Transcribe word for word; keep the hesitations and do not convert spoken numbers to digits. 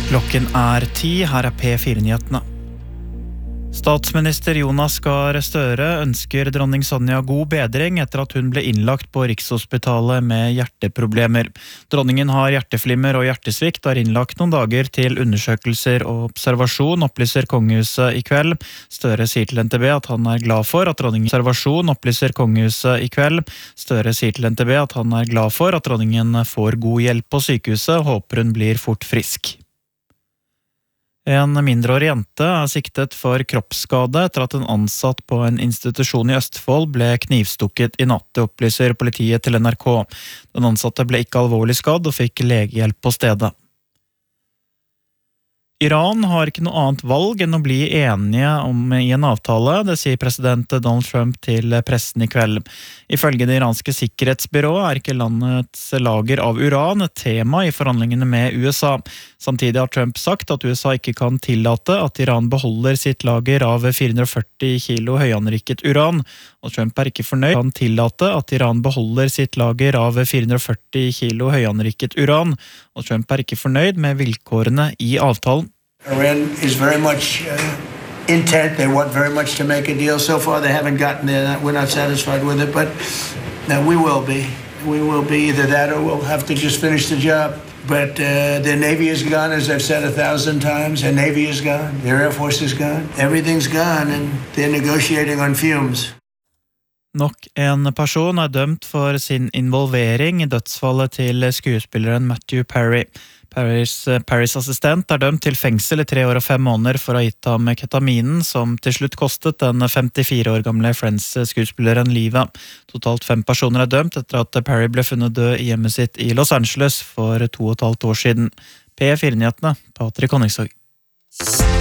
Klokken er ti, her er P fire-nyhetene. Statsminister Jonas Gahr Støre ønsker dronning Sonja god bedring etter at hun ble innlagt på Rikshospitalet med hjerteproblemer. Dronningen har hjerteflimmer og hjertesvikt, og er innlagt noen dager til undersøkelser og observasjon, opplyser kongehuset i kveld. Støre sier til N T B at han er glad for at dronningen observasjon, opplyser kongehuset i kveld. Støre sier til N T B at han er glad for at dronningen får god hjelp på sykehuset, og håper hun blir fort frisk. En mindreårig jente er siktet for kroppsskade etter at en ansatt på en institusjon i Østfold ble knivstukket i natt, opplyser politiet til N R K. Den ansatte ble ikke alvorlig skadd og fikk legehjelp på stedet. Iran har ikke noe annet valg enn å bli enige om i en avtale, det sier president Donald Trump til pressen i kveld. Ifølge det iranske sikkerhetsbyrået er ikke landets lager av uran et tema i forhandlingene med U S A. Samtidig har Trump sagt at U S A ikke kan tillate at Iran beholder sitt lager av fire hundre og førti kilo høyanriket uran, og Trump er ikke fornøyd. Han tillate at Iran beholder sitt lager av fire hundre og førti kilo høyanriket uran, og Trump er ikke fornøyd med vilkårene i avtalen. Iran is very much uh, intent. They want very much to make a deal. So far, they haven't gotten there. We're not satisfied with it, but uh, we will be. We will be either that or we'll have to just finish the job. But uh, their Navy is gone, as I've said a thousand times. Their Navy is gone. Their Air Force is gone. Everything's gone, and they're negotiating on fumes. Nok en person er dømt for sin involvering i dødsfallet til skuespilleren Matthew Perry. Paris, Paris assistent er dømt til fengsel i tre år og fem måneder for å ha gitt ham ketaminen, som til slutt kostet den femtifire år gamle Friends-skuespilleren livet. Totalt fem personer er dømt etter at Perry ble funnet død i hjemmet sitt i Los Angeles for to og et halvt år siden. P fire-nyhetene, Patrik Honningsvåg.